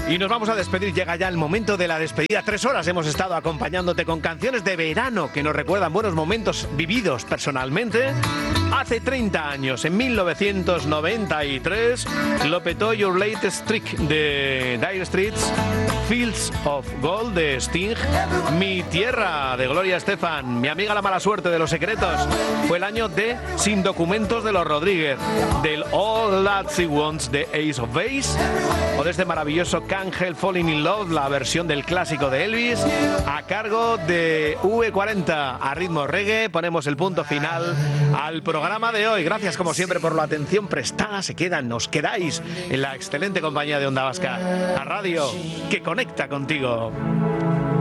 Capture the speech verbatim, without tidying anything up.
Y nos vamos a despedir, llega ya el momento de la despedida. Tres horas hemos estado acompañándote con canciones de verano que nos recuerdan buenos momentos vividos personalmente. Hace treinta años, en mil novecientos noventa y tres, lo petó Your Latest Trick de Dire Straits, Fields of Gold de Sting, Mi Tierra de Gloria Estefan, Mi Amiga la Mala Suerte de Los Secretos. Fue el año de Sin Documentos de Los Rodríguez, del All That She Wants de Ace of Base, o de este maravilloso Can't Help Falling in Love, la versión del clásico de Elvis, a cargo de V cuarenta. A ritmo reggae ponemos el punto final al programa de hoy. Gracias como siempre por la atención prestada. Se quedan, nos quedáis en la excelente compañía de Onda Vasca, la radio que conecta contigo.